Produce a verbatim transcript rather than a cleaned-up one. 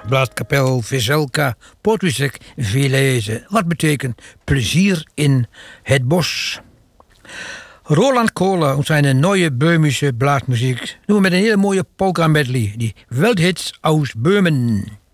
Blaaskapel Veselka Portusek Veleze. Wat betekent plezier in het bos. Roland Kohler und seine neue böhmische Blasmusik. Nur met een hele mooie polka medley. Die Welthits aus Böhmen.